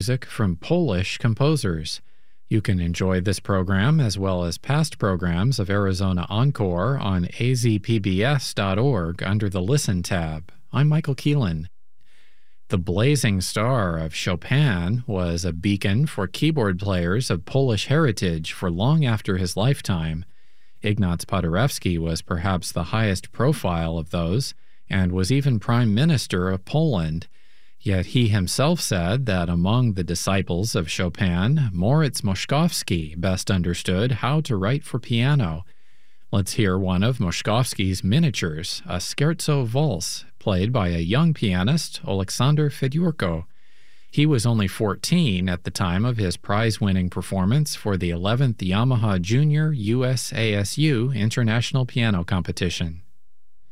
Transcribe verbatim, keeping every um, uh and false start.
music from Polish composers. You can enjoy this program as well as past programs of Arizona Encore on a z p b s dot org under the Listen tab. I'm Michael Keelan. The blazing star of Chopin was a beacon for keyboard players of Polish heritage for long after his lifetime. Ignaz Paderewski was perhaps the highest profile of those, and was even Prime Minister of Poland. Yet he himself said that among the disciples of Chopin, Moritz Moszkowski best understood how to write for piano. Let's hear one of Moszkowski's miniatures, a scherzo valse, played by a young pianist, Aleksander Fedorko. He was only fourteen at the time of his prize-winning performance for the eleventh Yamaha Junior U S A S U International Piano Competition.